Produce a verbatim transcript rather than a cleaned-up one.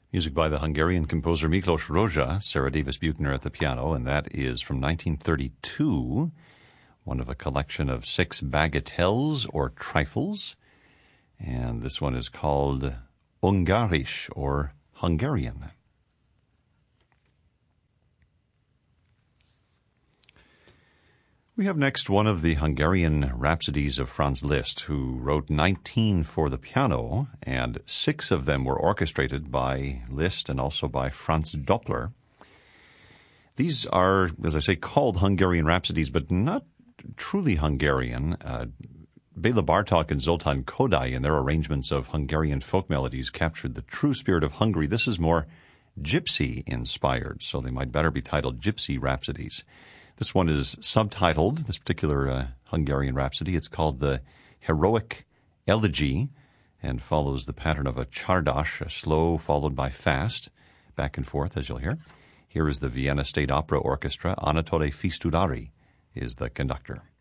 Music by the Hungarian composer Miklos Rozsa, Sarah Davis Buchner at the piano, and that is from nineteen thirty-two, one of a collection of six bagatelles or trifles. And this one is called Ungarisch, or Hungarian. We have next one of the Hungarian Rhapsodies of Franz Liszt, who wrote nineteen for the piano, and six of them were orchestrated by Liszt and also by Franz Doppler. These are, as I say, called Hungarian Rhapsodies, but not truly Hungarian. Uh, Béla Bartók and Zoltán Kodály, in their arrangements of Hungarian folk melodies, captured the true spirit of Hungary. This is more gypsy-inspired, so they might better be titled Gypsy Rhapsodies. This one is subtitled, this particular uh, Hungarian Rhapsody. It's called the Heroic Elegy and follows the pattern of a csardas, a slow followed by fast, back and forth, as you'll hear. Here is the Vienna State Opera Orchestra. Anatole Fistulari is the conductor.